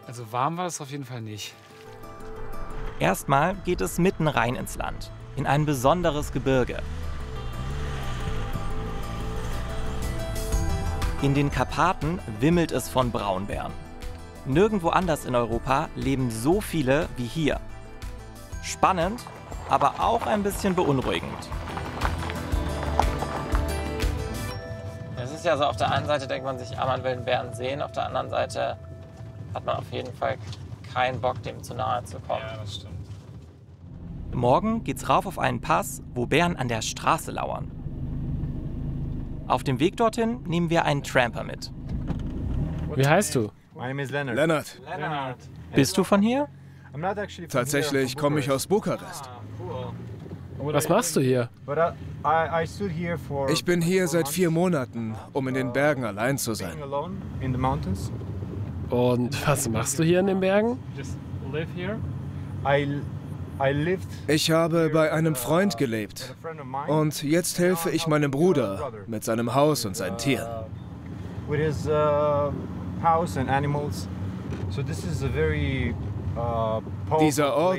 Also warm war es auf jeden Fall nicht. Erstmal geht es mitten rein ins Land, in ein besonderes Gebirge. In den Karpaten wimmelt es von Braunbären. Nirgendwo anders in Europa leben so viele wie hier. Spannend, aber auch ein bisschen beunruhigend. Es ist ja so, auf der einen Seite denkt man sich, man will einen Bären sehen, auf der anderen Seite hat man auf jeden Fall keinen Bock, dem zu nahe zu kommen. Ja, das stimmt. Morgen geht's rauf auf einen Pass, wo Bären an der Straße lauern. Auf dem Weg dorthin nehmen wir einen Tramper mit. Wie heißt du? My name is Leonard. Lennart. Bist du von hier? I'm not actually from Tatsächlich here, komme ich aus Bukarest. Was machst du hier? But I stood here for Ich bin hier seit 4 months, Monaten, um in den Bergen allein zu sein. being alone in the mountains. Und was machst du hier in den Bergen? I lived Ich habe bei einem Freund gelebt with a friend of mine. und jetzt helfe ich meinem Bruder mit seinem Haus und seinen Tieren. With his house and animals. So this is a very powerful Dieser Ort